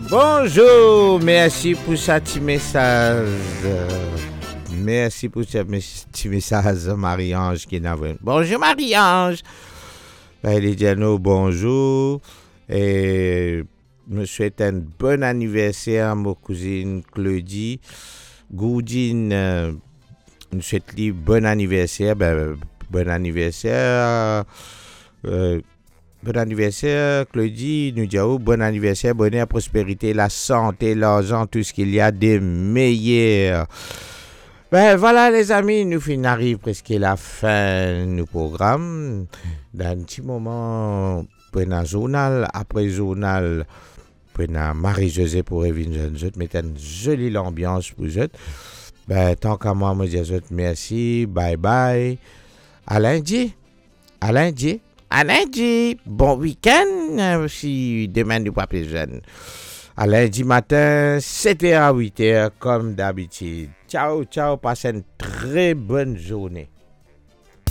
Bonjour, merci pour ce petit message. Merci pour ce petit message, Marie-Ange qui n'a pas. Bonjour, Marie-Ange. Elle dit à nous bonjour et me souhaite un bon anniversaire à ma cousine Claudie. Goudine, nous souhaite lui bon anniversaire. Bon anniversaire. Bon anniversaire, Claudie. Nous disons bon anniversaire, bonheur, prospérité, la santé, l'argent, tout ce qu'il y a de meilleur. Voilà les amis, nous arrivons presque à la fin du programme. Dans un petit moment, prenez un journal, après journal, prenez Marie-Josée pour revenir. Je te mets une jolie ambiance pour vous. Tant qu'à moi, je dis merci, bye bye. À lundi. À lundi. À lundi. Bon week-end si demain nous pas plus jeune. À lundi matin, 7h à 8h comme d'habitude. Ciao, ciao, passez une très bonne journée.